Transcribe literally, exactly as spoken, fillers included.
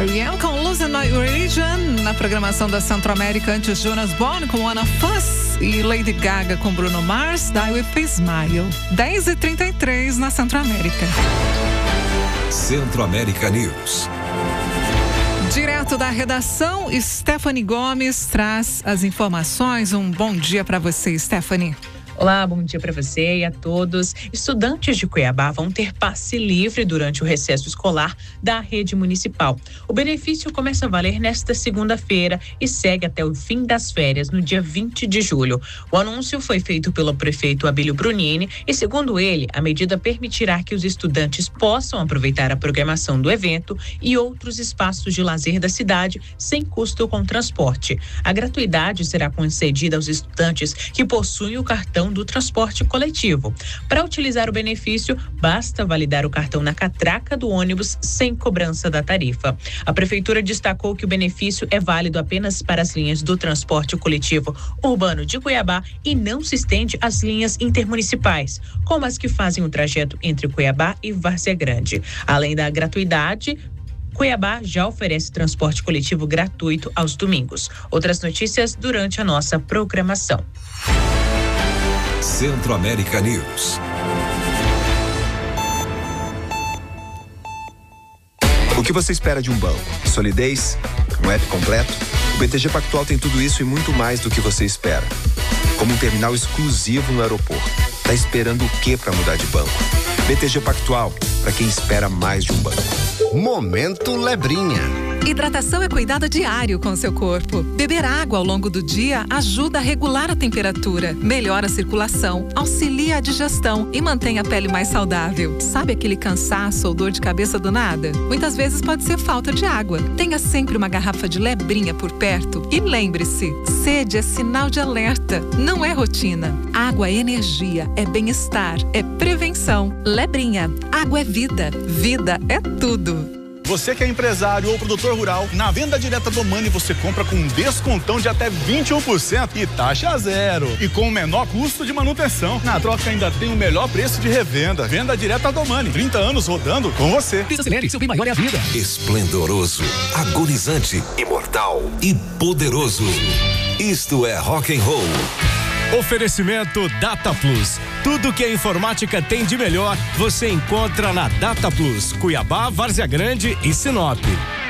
R E M com Losing My Religion na programação da Centro-América, antes Jonas Bond com Anna Fuss e Lady Gaga com Bruno Mars, Die With A Smile. dez e trinta e três na Centro-América. Centro-América News. Direto da redação, Stephanie Gomes traz as informações. Um bom dia para você, Stephanie. Olá, bom dia para você e a todos. Estudantes de Cuiabá vão ter passe livre durante o recesso escolar da rede municipal. O benefício começa a valer nesta segunda-feira e segue até o fim das férias, no dia vinte de julho. O anúncio foi feito pelo prefeito Abílio Brunini e, segundo ele, a medida permitirá que os estudantes possam aproveitar a programação do evento e outros espaços de lazer da cidade sem custo com transporte. A gratuidade será concedida aos estudantes que possuem o cartão do transporte coletivo. Para utilizar o benefício, basta validar o cartão na catraca do ônibus sem cobrança da tarifa. A prefeitura destacou que o benefício é válido apenas para as linhas do transporte coletivo urbano de Cuiabá e não se estende às linhas intermunicipais, como as que fazem o trajeto entre Cuiabá e Várzea Grande. Além da gratuidade, Cuiabá já oferece transporte coletivo gratuito aos domingos. Outras notícias durante a nossa programação. Centro-América News. O que você espera de um banco? Solidez? Um app completo? O B T G Pactual tem tudo isso e muito mais do que você espera. Como um terminal exclusivo no aeroporto. Tá esperando o quê para mudar de banco? B T G Pactual, para quem espera mais de um banco. Momento Lebrinha. Hidratação é cuidado diário com o seu corpo. Beber água ao longo do dia ajuda a regular a temperatura, melhora a circulação, auxilia a digestão e mantém a pele mais saudável. Sabe aquele cansaço ou dor de cabeça do nada? Muitas vezes pode ser falta de água. Tenha sempre uma garrafa de Lebrinha por perto e lembre-se, sede é sinal de alerta, não é rotina. Água é energia, é bem-estar, é prevenção. Lebrinha, água é vida, vida é tudo. Você que é empresário ou produtor rural, na venda direta do Money você compra com um descontão de até vinte e um por cento e taxa zero. E com o menor custo de manutenção. Na troca ainda tem o melhor preço de revenda. Venda direta do Money. trinta anos rodando com você. Desacelere, seu bem maior é a vida. Esplendoroso, agonizante, imortal e poderoso. Isto é rock and roll. Oferecimento Data Plus. Tudo que a informática tem de melhor, você encontra na Data Plus, Cuiabá, Várzea Grande e Sinop.